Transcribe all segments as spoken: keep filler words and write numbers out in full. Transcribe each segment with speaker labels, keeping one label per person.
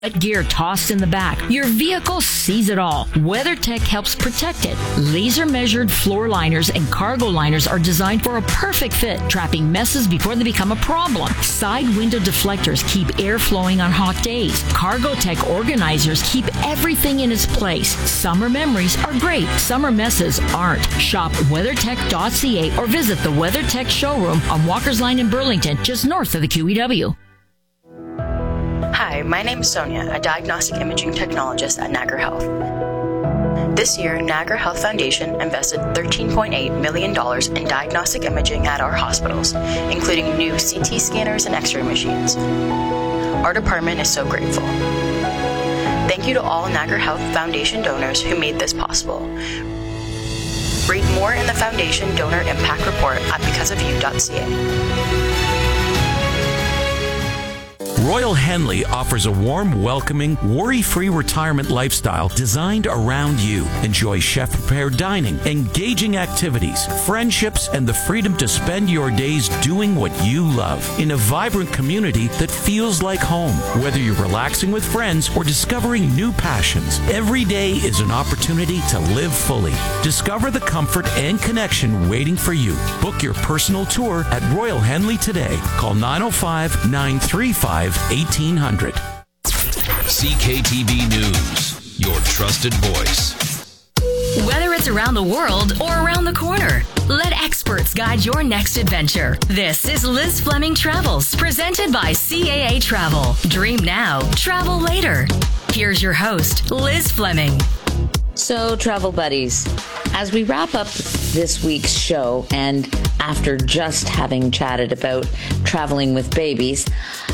Speaker 1: Gear tossed in the back. Your vehicle sees it all. WeatherTech helps protect it. Laser measured floor liners and cargo liners are designed for a perfect fit, trapping messes before they become a problem. Side window deflectors keep air flowing on hot days. CargoTech organizers keep everything in its place. Summer memories are great. Summer messes aren't. Shop weathertech dot c a or visit the WeatherTech showroom on Walker's Line in Burlington, just north of the Q E W.
Speaker 2: Hi, my name is Sonia, a diagnostic imaging technologist at Niagara Health. This year, Niagara Health Foundation invested thirteen point eight million dollars in diagnostic imaging at our hospitals, including new C T scanners and X-ray machines. Our department is so grateful. Thank you to all Niagara Health Foundation donors who made this possible. Read more in the Foundation Donor Impact Report at because of you dot c a.
Speaker 3: Royal Henley offers a warm, welcoming, worry-free retirement lifestyle designed around you. Enjoy chef-prepared dining, engaging activities, friendships, and the freedom to spend your days doing what you love in a vibrant community that feels like home. Whether you're relaxing with friends or discovering new passions, every day is an opportunity to live fully. Discover the comfort and connection waiting for you. Book your personal tour at Royal Henley today. Call nine oh five, nine three five, eighteen hundred.
Speaker 4: C K T V News, your trusted voice.
Speaker 5: Whether it's around the world or around the corner, let experts guide your next adventure. This is Liz Fleming Travels, presented by C A A Travel. Dream now, travel later. Here's your host, Liz Fleming.
Speaker 6: So, travel buddies, as we wrap up this week's show, and after just having chatted about traveling with babies,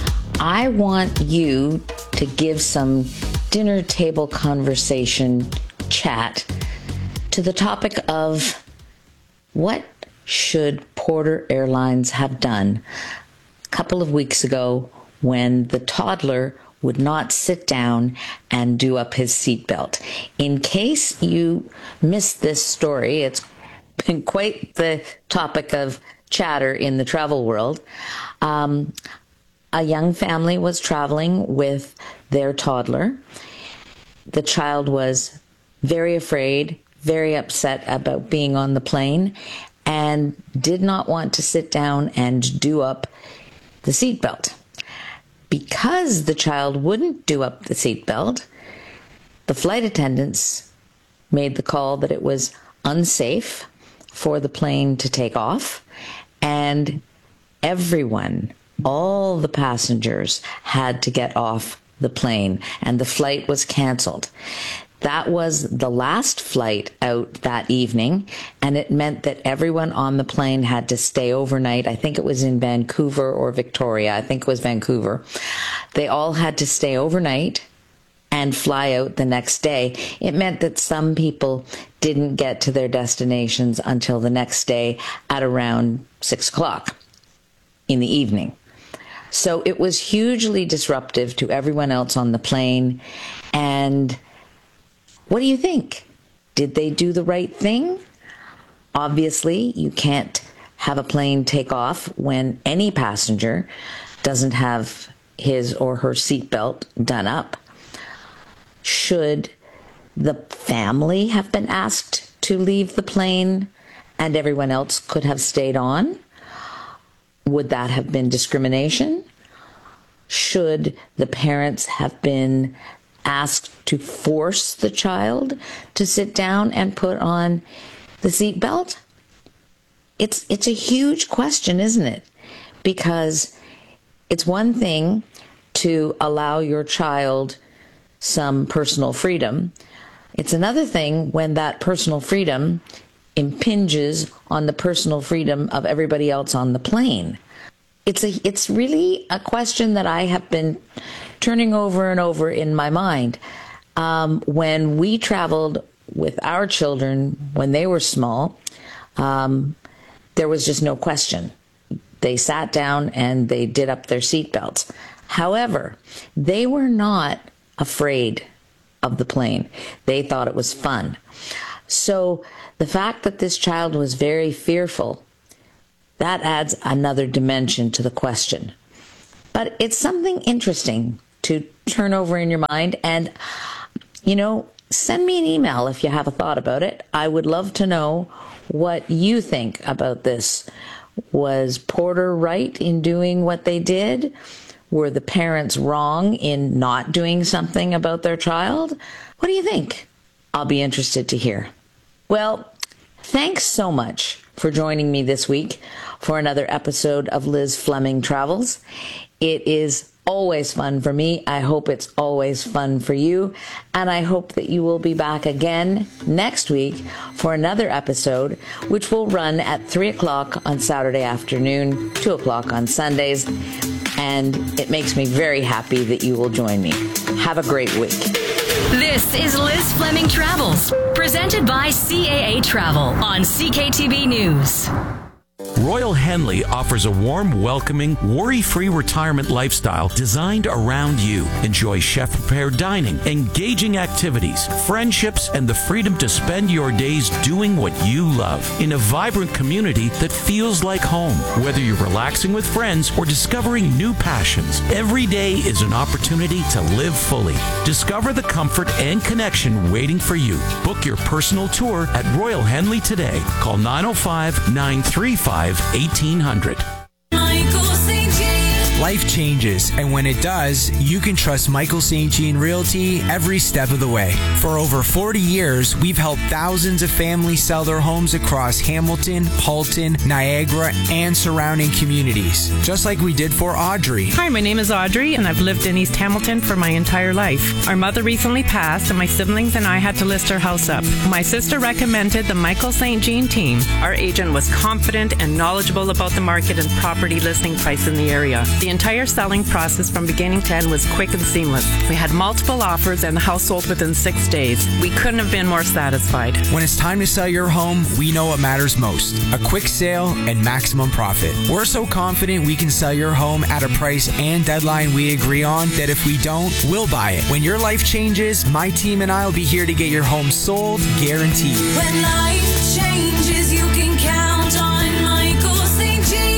Speaker 6: I want you to give some dinner table conversation chat to the topic of what should Porter Airlines have done a couple of weeks ago when the toddler would not sit down and do up his seatbelt. In case you missed this story, it's been quite the topic of chatter in the travel world. Um, A young family was traveling with their toddler. The child was very afraid, very upset about being on the plane, and did not want to sit down and do up the seatbelt. Because the child wouldn't do up the seatbelt, the flight attendants made the call that it was unsafe for the plane to take off, and everyone, all the passengers, had to get off the plane, and the flight was canceled. That was the last flight out that evening, and it meant that everyone on the plane had to stay overnight. I think it was in Vancouver or Victoria. I think it was Vancouver. They all had to stay overnight and fly out the next day. It meant that some people didn't get to their destinations until the next day at around six o'clock in the evening. So it was hugely disruptive to everyone else on the plane. And what do you think? Did they do the right thing? Obviously, you can't have a plane take off when any passenger doesn't have his or her seatbelt done up. Should the family have been asked to leave the plane and everyone else could have stayed on? Would that have been discrimination? Should the parents have been asked to force the child to sit down and put on the seatbelt? It's it's a huge question, isn't it? Because it's one thing to allow your child some personal freedom. It's another thing when that personal freedom impinges on the personal freedom of everybody else on the plane. It's a, it's really a question that I have been turning over and over in my mind. Um, when we traveled with our children when they were small, um, there was just no question. They sat down and they did up their seatbelts. However, they were not afraid of the plane. They thought it was fun. So the fact that this child was very fearful, that adds another dimension to the question. But it's something interesting to turn over in your mind. And, you know, send me an email if you have a thought about it. I would love to know what you think about this. Was Porter right in doing what they did? Were the parents wrong in not doing something about their child? What do you think? I'll be interested to hear. Well, thanks so much for joining me this week for another episode of Liz Fleming Travels. It is always fun for me. I hope it's always fun for you. And I hope that you will be back again next week for another episode, which will run at three o'clock on Saturday afternoon, two o'clock on Sundays. And it makes me very happy that you will join me. Have a great week.
Speaker 5: This is Liz Fleming Travels, presented by C A A Travel on C K T V News.
Speaker 3: Royal Henley offers a warm, welcoming, worry-free retirement lifestyle designed around you. Enjoy chef-prepared dining, engaging activities, friendships, and the freedom to spend your days doing what you love in a vibrant community that feels like home. Whether you're relaxing with friends or discovering new passions, every day is an opportunity to live fully. Discover the comfort and connection waiting for you. Book your personal tour at Royal Henley today. Call nine oh five, nine three five, eighteen hundred.
Speaker 7: Life changes, and when it does, you can trust Michael Saint Jean Realty every step of the way. For over forty years, we've helped thousands of families sell their homes across Hamilton, Halton, Niagara, and surrounding communities, just like we did for Audrey.
Speaker 8: Hi, my name is Audrey, and I've lived in East Hamilton for my entire life. Our mother recently passed, and my siblings and I had to list our house up. My sister recommended the Michael Saint Jean team. Our agent was confident and knowledgeable about the market and property listing price in the area. The entire selling process from beginning to end was quick and seamless. We had multiple offers and the house sold within six days. We couldn't have been more satisfied.
Speaker 7: When it's time to sell your home, we know what matters most: a quick sale and maximum profit. We're so confident we can sell your home at a price and deadline we agree on that if we don't, we'll buy it. When your life changes, my team and I will be here to get your home sold, guaranteed.
Speaker 9: When life changes, you can count on Michael Saint Jean.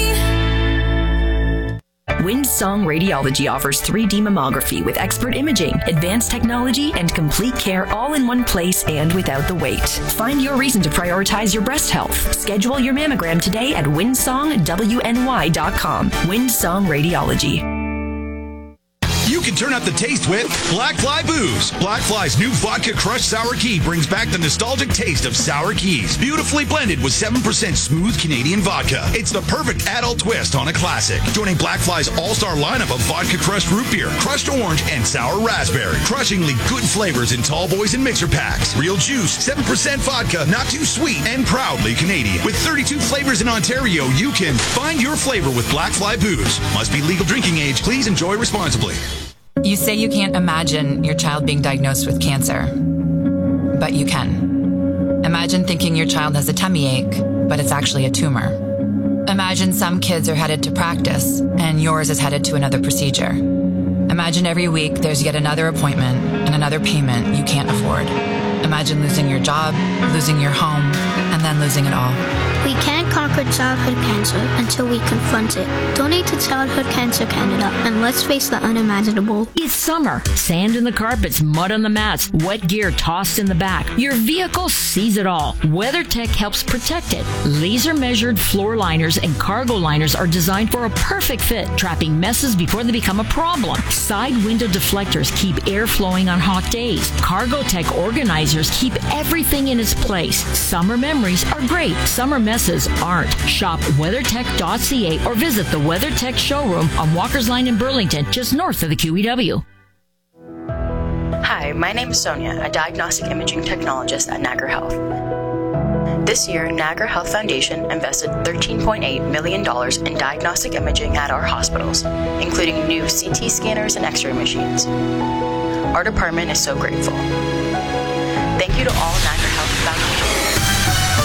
Speaker 10: Windsong Radiology offers three D mammography with expert imaging, advanced technology, and complete care all in one place and without the wait. Find your reason to prioritize your breast health. Schedule your mammogram today at windsong w n y dot com. Windsong Radiology.
Speaker 11: You can turn up the taste with Black Fly Booze. Black Fly's new vodka crushed sour key brings back the nostalgic taste of sour keys, beautifully blended with seven percent smooth Canadian vodka. It's the perfect adult twist on a classic. Joining Black Fly's all-star lineup of vodka crushed root beer, crushed orange, and sour raspberry. Crushingly good flavors in tall boys and mixer packs. Real juice, seven percent vodka, not too sweet, and proudly Canadian. With thirty-two flavors in Ontario, you can find your flavor with Black Fly Booze. Must be legal drinking age. Please enjoy responsibly.
Speaker 12: You say you can't imagine your child being diagnosed with cancer, but you can. Imagine thinking your child has a tummy ache, but it's actually a tumor. Imagine some kids are headed to practice, and yours is headed to another procedure. Imagine every week there's yet another appointment and another payment you can't afford. Imagine losing your job, losing your home, and then losing it all.
Speaker 13: We can't conquer childhood cancer until we confront it. Donate to Childhood Cancer Canada and let's face the unimaginable.
Speaker 1: It's summer. Sand in the carpets, mud on the mats, wet gear tossed in the back. Your vehicle sees it all. WeatherTech helps protect it. Laser measured floor liners and cargo liners are designed for a perfect fit, trapping messes before they become a problem. Side window deflectors keep air flowing on hot days. Cargotech organizers keep everything in its place. Summer memories are great. Summer messes aren't. Shop weathertech dot c a or visit the WeatherTech showroom on Walker's Line in Burlington, just north of the Q E W.
Speaker 2: Hi, my name is Sonia, a diagnostic imaging technologist at Niagara Health. This year, Niagara Health Foundation invested thirteen point eight million dollars in diagnostic imaging at our hospitals, including new C T scanners and X-ray machines. Our department is so grateful. Thank you to all Niagara Health Foundation.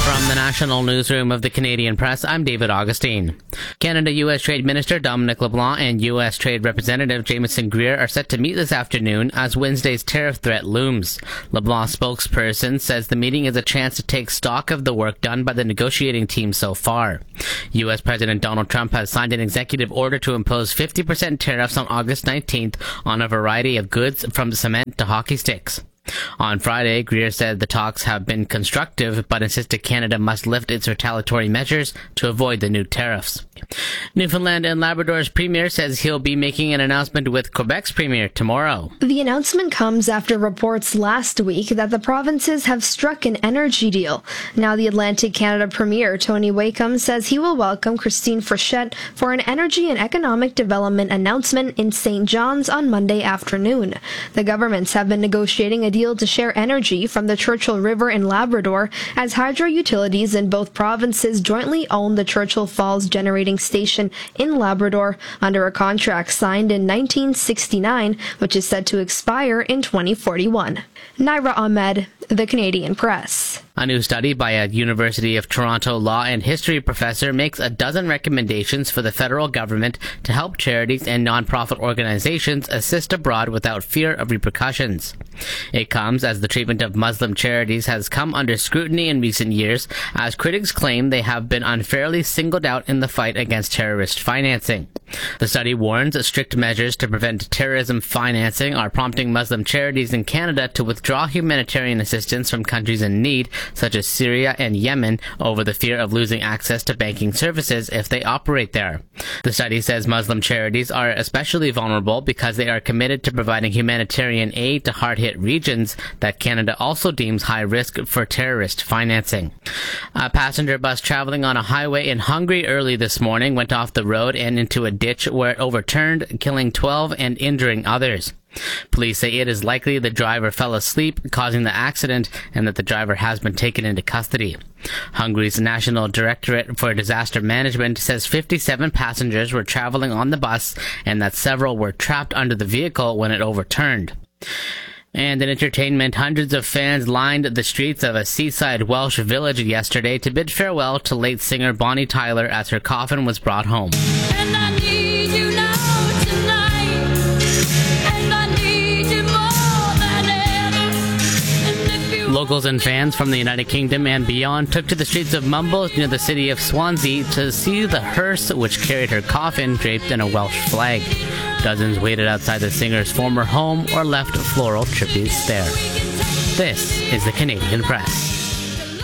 Speaker 14: From the National Newsroom of the Canadian Press, I'm David Augustine. Canada-U S Trade Minister Dominic LeBlanc and U S Trade Representative Jamieson Greer are set to meet this afternoon as Wednesday's tariff threat looms. LeBlanc's spokesperson says the meeting is a chance to take stock of the work done by the negotiating team so far. U S President Donald Trump has signed an executive order to impose fifty percent tariffs on August nineteenth on a variety of goods from cement to hockey sticks. On Friday, Greer said the talks have been constructive, but insisted Canada must lift its retaliatory measures to avoid the new tariffs. Newfoundland and Labrador's Premier says he'll be making an announcement with Quebec's Premier tomorrow.
Speaker 15: The announcement comes after reports last week that the provinces have struck an energy deal. Now the Atlantic Canada Premier, Tony Wakeham, says he will welcome Christine Frechette for an energy and economic development announcement in Saint John's on Monday afternoon. The governments have been negotiating a deal to share energy from the Churchill River in Labrador, as hydro utilities in both provinces jointly own the Churchill Falls Generating Station in Labrador under a contract signed in nineteen sixty-nine, which is set to expire in twenty forty-one. Naira Ahmed, The Canadian Press.
Speaker 14: A new study by a University of Toronto law and history professor makes a dozen recommendations for the federal government to help charities and nonprofit organizations assist abroad without fear of repercussions. It comes as the treatment of Muslim charities has come under scrutiny in recent years, as critics claim they have been unfairly singled out in the fight against terrorist financing. The study warns strict measures to prevent terrorism financing are prompting Muslim charities in Canada to withdraw humanitarian assistance from countries in need, such as Syria and Yemen, over the fear of losing access to banking services if they operate there. The study says Muslim charities are especially vulnerable because they are committed to providing humanitarian aid to hard-hit regions that Canada also deems high risk for terrorist financing. A passenger bus traveling on a highway in Hungary early this morning went off the road and into a ditch where it overturned, killing twelve and injuring others. Police say it is likely the driver fell asleep, causing the accident, and that the driver has been taken into custody. Hungary's National Directorate for Disaster Management says fifty-seven passengers were traveling on the bus and that several were trapped under the vehicle when it overturned. And in entertainment, hundreds of fans lined the streets of a seaside Welsh village yesterday to bid farewell to late singer Bonnie Tyler as her coffin was brought home.
Speaker 9: And I need you now tonight, and I need you more than ever. And if you
Speaker 14: Locals and fans from the United Kingdom and beyond took to the streets of Mumbles near the city of Swansea to see the hearse which carried her coffin draped in a Welsh flag. Dozens waited outside the singer's former home or left floral tributes there. This is the Canadian Press.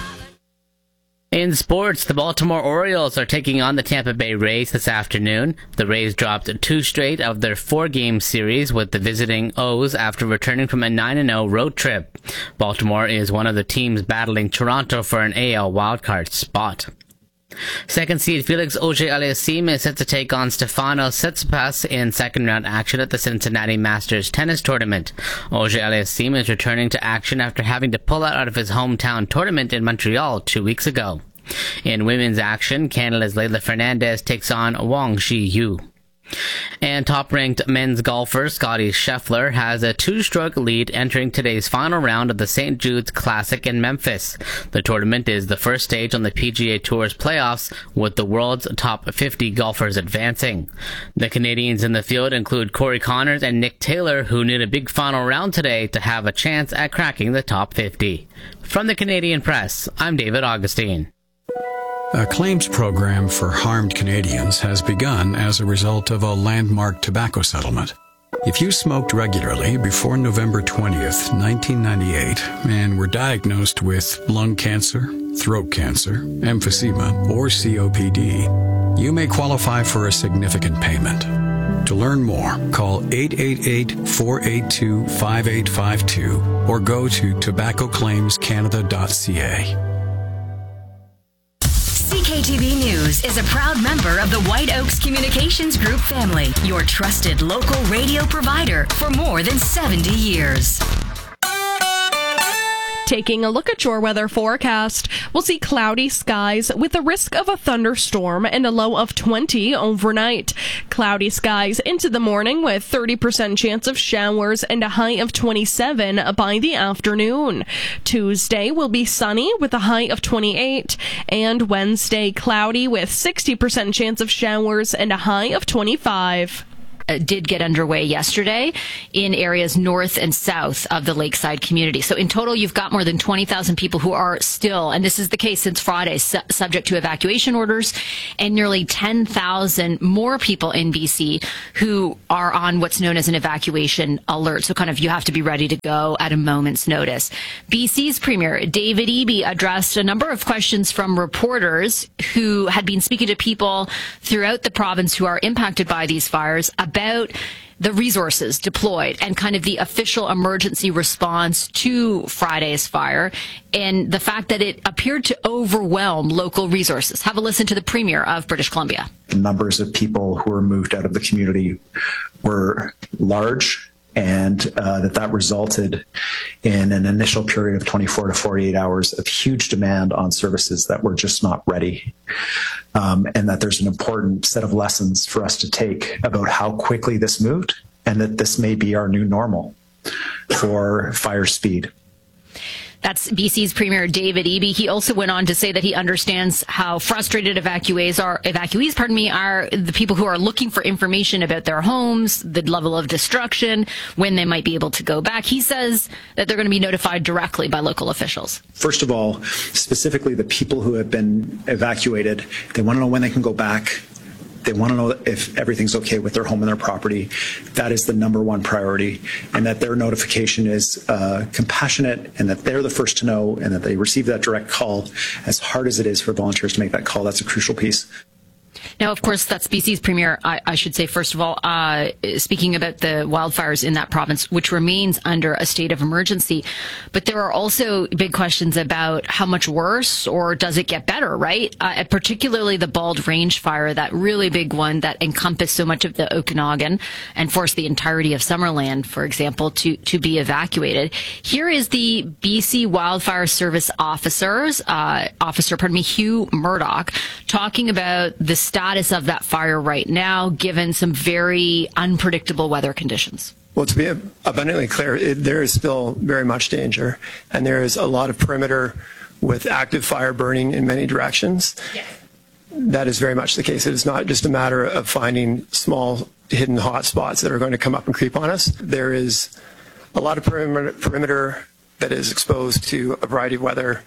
Speaker 14: In sports, the Baltimore Orioles are taking on the Tampa Bay Rays this afternoon. The Rays dropped two straight of their four-game series with the visiting O's after returning from a nine and oh road trip. Baltimore is one of the teams battling Toronto for an A L wildcard spot. Second seed Felix Auger-Aliassime is set to take on Stefanos Tsitsipas in second round action at the Cincinnati Masters tennis tournament. Auger-Aliassime is returning to action after having to pull out of his hometown tournament in Montreal two weeks ago. In women's action, Canada's Leylah Fernandez takes on Wang Zhiyu. And top-ranked men's golfer Scottie Scheffler has a two-stroke lead entering today's final round of the Saint Jude's Classic in Memphis. The tournament is the first stage on the P G A Tour's playoffs, with the world's top fifty golfers advancing. The Canadians in the field include Corey Connors and Nick Taylor, who need a big final round today to have a chance at cracking the top fifty. From the Canadian Press, I'm David Augustine.
Speaker 16: A claims program for harmed Canadians has begun as a result of a landmark tobacco settlement. If you smoked regularly before November twentieth, nineteen ninety-eight, and were diagnosed with lung cancer, throat cancer, emphysema, or C O P D, you may qualify for a significant payment. To learn more, call eight eight eight, four eight two, five eight five two or go to tobacco claims canada dot c a.
Speaker 5: C K T V News is a proud member of the White Oaks Communications Group family, your trusted local radio provider for more than seventy years.
Speaker 17: Taking a look at your weather forecast, we'll see cloudy skies with a risk of a thunderstorm and a low of twenty overnight. Cloudy skies into the morning with thirty percent chance of showers and a high of twenty-seven by the afternoon. Tuesday will be sunny with a high of twenty-eight, and Wednesday cloudy with sixty percent chance of showers and a high of twenty-five.
Speaker 1: Did get underway yesterday in areas north and south of the Lakeside community. So in total, you've got more than twenty thousand people who are still, and this is the case since Friday, su- subject to evacuation orders, and nearly ten thousand more people in B C who are on what's known as an evacuation alert. So kind of you have to be ready to go at a moment's notice. B C's Premier David Eby addressed a number of questions from reporters who had been speaking to people throughout the province who are impacted by these fires about about the resources deployed and kind of the official emergency response to Friday's fire and the fact that it appeared to overwhelm local resources. Have a listen to the Premier of British Columbia.
Speaker 18: The numbers of people who were moved out of the community were large, and uh, that that resulted in an initial period of twenty-four to forty-eight hours of huge demand on services that were just not ready. Um, and that there's an important set of lessons for us to take about how quickly this moved, and that this may be our new normal for fire speed.
Speaker 1: That's B C's Premier David Eby. He also went on to say that he understands how frustrated evacuees are, evacuees, pardon me, are the people who are looking for information about their homes, the level of destruction, when they might be able to go back. He says that they're going to be notified directly by local officials.
Speaker 18: First of all, specifically the people who have been evacuated, they want to know when they can go back. They want to know if everything's okay with their home and their property. That is the number one priority, and that their notification is uh, compassionate, and that they're the first to know, and that they receive that direct call. As hard as it is for volunteers to make that call, that's a crucial piece.
Speaker 1: Now, of course, that's B C's Premier, I, I should say, first of all, uh, speaking about the wildfires in that province, which remains under a state of emergency. But there are also big questions about how much worse, or does it get better, right? Uh, particularly the Bald Range fire, that really big one that encompassed so much of the Okanagan and forced the entirety of Summerland, for example, to, to be evacuated. Here is the B C Wildfire Service officers, uh, officer, pardon me, Hugh Murdoch, talking about the status of that fire right now, given some very unpredictable weather conditions.
Speaker 19: Well, to be abundantly clear, it, there is still very much danger, and there is a lot of perimeter with active fire burning in many directions. Yes. That is very much the case. It is not just a matter of finding small hidden hot spots that are going to come up and creep on us. There is a lot of perimeter, perimeter that is exposed to a variety of weather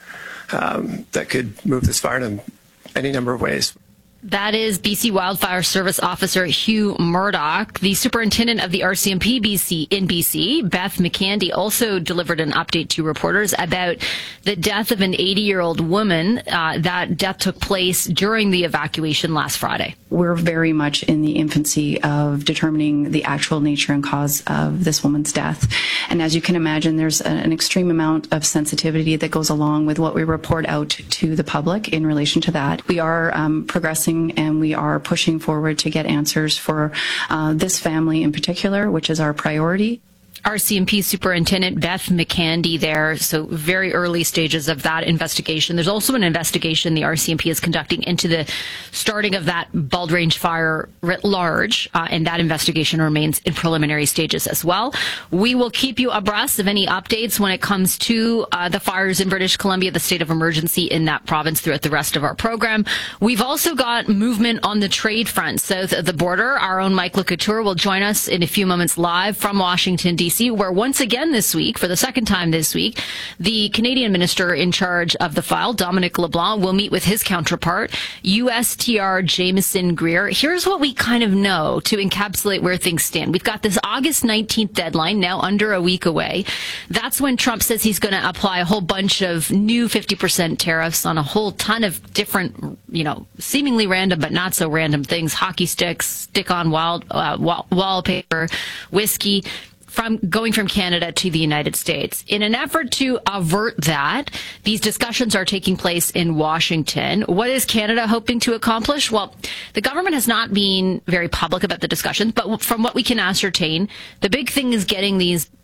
Speaker 19: um, that could move this fire in any number of ways.
Speaker 1: That is B C Wildfire Service Officer Hugh Murdoch. The superintendent of the R C M P B C in B C, Beth McCandy, also delivered an update to reporters about the death of an eighty-year-old woman. Uh, that death took place during the evacuation last Friday.
Speaker 20: We're very much in the infancy of determining the actual nature and cause of this woman's death. And as you can imagine, there's an extreme amount of sensitivity that goes along with what we report out to the public in relation to that. We are um, progressing and we are pushing forward to get answers for uh, this family in particular, which is our priority.
Speaker 1: R C M P Superintendent Beth McCandy there. So very early stages of that investigation. There's also an investigation the R C M P is conducting into the starting of that Bald Range fire writ large, uh, and that investigation remains in preliminary stages as well. We will keep you abreast of any updates when it comes to uh, the fires in British Columbia, the state of emergency in that province throughout the rest of our program. We've also got movement on the trade front south of the border. Our own Mike LeCouture will join us in a few moments live from Washington, D C, where once again this week, for the second time this week, the Canadian minister in charge of the file, Dominic LeBlanc, will meet with his counterpart, U S T R Jameson Greer. Here's what we kind of know to encapsulate where things stand. We've got this August nineteenth deadline, now under a week away. That's when Trump says he's going to apply a whole bunch of new fifty percent tariffs on a whole ton of different, you know, seemingly random but not so random things, hockey sticks, stick-on wild, uh, wall- wallpaper, whiskey, from going from Canada to the United States. In an effort to avert that, these discussions are taking place in Washington. What is Canada hoping to accomplish? Well, the government has not been very public about the discussions, but from what we can ascertain, the big thing is getting these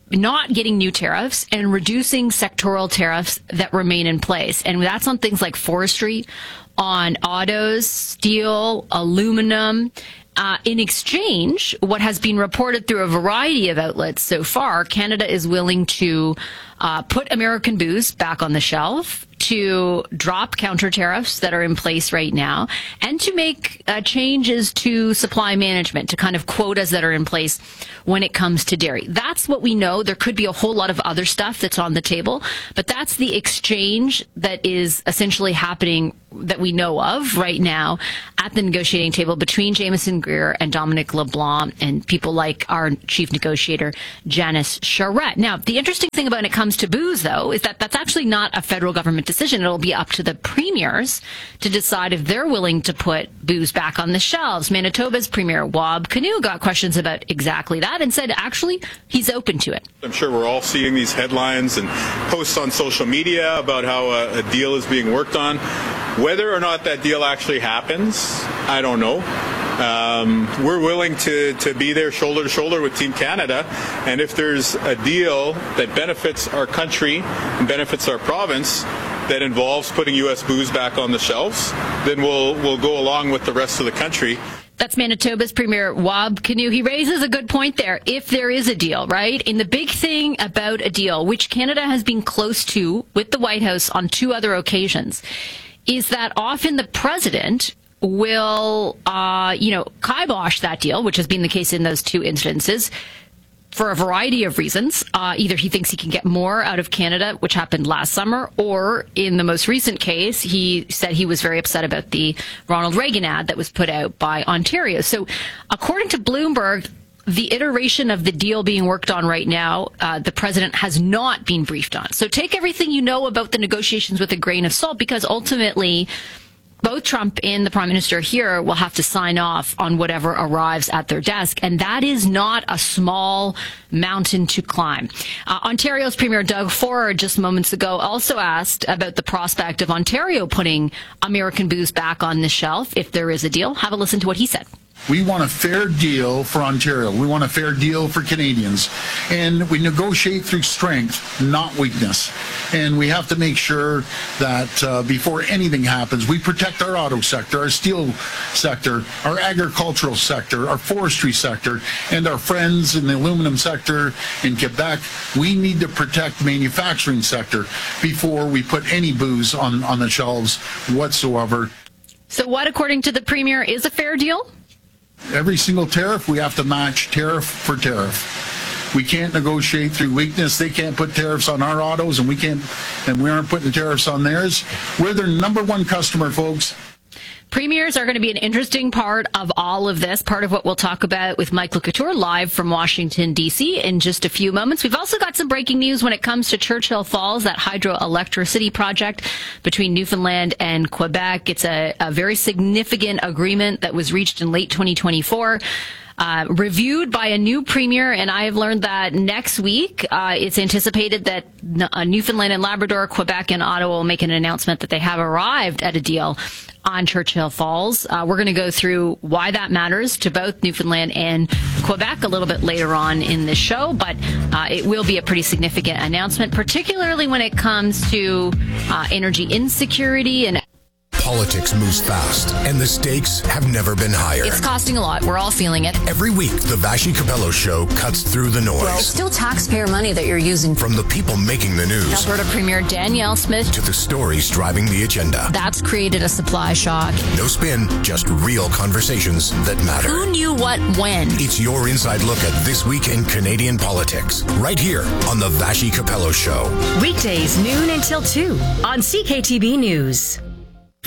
Speaker 21: not getting new tariffs and reducing sectoral tariffs that remain in place. And that's on things like forestry, on autos, steel, aluminum. Uh, in exchange, what has been reported through a variety of outlets so far, Canada is willing to uh, put American booze back on the shelf, to drop counter tariffs that are in place right now, and to make uh, changes to supply management, to kind of quotas that are in place when it comes to dairy. That's what we know. There could be a whole lot of other stuff that's on the table, but that's the exchange that is essentially happening that we know of right now at the negotiating table between Jameson Greer and Dominic LeBlanc and people like our chief negotiator, Janice Charette. Now, the interesting thing about when it comes to booze, though, is that that's actually not a federal government decision. It'll be up to the premiers to decide if they're willing to put booze back on the shelves. Manitoba's Premier Wab Kinew got questions about exactly that and said actually he's open to it.
Speaker 22: I'm sure we're all seeing these headlines and posts on social media about how a, a deal is being worked on. Whether or not that deal actually happens, I don't know. Um, we're willing to, to be there shoulder to shoulder with Team Canada, and if there's a deal that benefits our country and benefits our province that involves putting U S booze back on the shelves, then we'll we'll go along with the rest of the country.
Speaker 21: That's Manitoba's Premier Wab Kinew. He raises a good point there. If there is a deal, right? And the big thing about a deal, which Canada has been close to with the White House on two other occasions, is that often the president will, uh, you know, kibosh that deal, which has been the case in those two instances, for a variety of reasons. Uh, either he thinks he can get more out of Canada, which happened last summer, or in the most recent case, he said he was very upset about the Ronald Reagan ad that was put out by Ontario. So according to Bloomberg, the iteration of the deal being worked on right now, uh, the president has not been briefed on. So take everything you know about the negotiations with a grain of salt, because ultimately both Trump and the prime minister here will have to sign off on whatever arrives at their desk. And that is not a small mountain to climb. Uh, Ontario's Premier Doug Ford just moments ago also asked about the prospect of Ontario putting American booze back on the shelf if there is a deal. Have a listen to what he said.
Speaker 23: We want a fair deal for Ontario. We want a fair deal for Canadians. And we negotiate through strength, not weakness. And we have to make sure that uh, before anything happens, we protect our auto sector, our steel sector, our agricultural sector, our forestry sector, and our friends in the aluminum sector in Quebec. We need to protect manufacturing sector before we put any booze on, on the shelves whatsoever.
Speaker 21: So what, according to the Premier, is a fair deal?
Speaker 23: Every single tariff, we have to match tariff for tariff. We can't negotiate through weakness. They can't put tariffs on our autos, and we can't, and we aren't putting tariffs on theirs. We're their number one customer, folks.
Speaker 21: Premiers are going to be an interesting part of all of this, part of what we'll talk about with Michael Couture live from Washington, D C in just a few moments. We've also got some breaking news when it comes to Churchill Falls, that hydroelectricity project between Newfoundland and Quebec. It's a, a very significant agreement that was reached in late twenty twenty-four. Uh, reviewed by a new premier, and I have learned that next week uh, it's anticipated that uh, Newfoundland and Labrador, Quebec, and Ottawa will make an announcement that they have arrived at a deal on Churchill Falls. Uh, we're going to go through why that matters to both Newfoundland and Quebec a little bit later on in the show, but uh, it will be a pretty significant announcement, particularly when it comes to uh, energy insecurity and
Speaker 24: Politics moves fast, and the stakes have never been higher.
Speaker 21: It's costing a lot. We're all feeling it.
Speaker 24: Every week, the Vassy Capello Show cuts through the noise.
Speaker 21: Well, it's still taxpayer money that you're using.
Speaker 24: From the people making the news.
Speaker 21: Alberta Premier Danielle Smith.
Speaker 24: To the stories driving the agenda.
Speaker 21: That's created a supply shock.
Speaker 24: No spin, just real conversations that matter.
Speaker 21: Who knew what when?
Speaker 24: It's your inside look at this week in Canadian politics. Right here on the Vassy Capello Show.
Speaker 5: Weekdays, noon until two on C K T B News.